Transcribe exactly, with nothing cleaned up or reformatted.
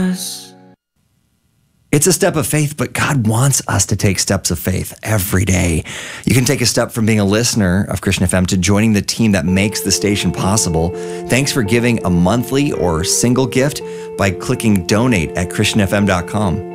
It's a step of faith, but God wants us to take steps of faith every day. You can take a step from being a listener of Christian F M to joining the team that makes the station possible. Thanks for giving a monthly or single gift by clicking donate at christian f m dot com.